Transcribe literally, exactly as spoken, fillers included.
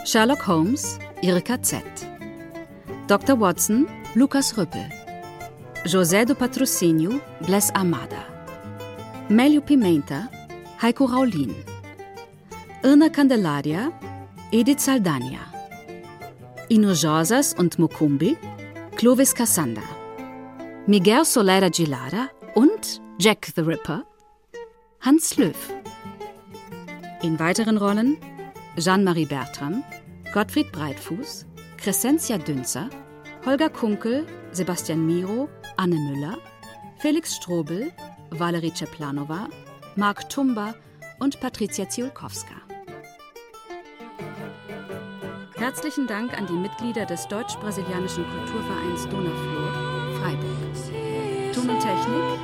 Sherlock Holmes, Erika Z. Doktor Watson, Lukas Rüppel. José do Patrocínio, Bless Armada. Mélio Pimenta, Heiko Raulin. Irna Candelaria, Edith Saldanha. Inojosas und Mukumbi, Clovis Cassanda. Miguel Solera Gilara und Jack the Ripper, Hans Löw. In weiteren Rollen Jeanne-Marie Bertram, Gottfried Breitfuß, Crescentia Dünzer, Holger Kunkel, Sebastian Miro, Anne Müller, Felix Strobel, Valerie Czeplanova, Mark Tumba und Patricia Ziolkowska. Herzlichen Dank an die Mitglieder des Deutsch-Brasilianischen Kulturvereins Donaflor, Freiburg. Ton und Technik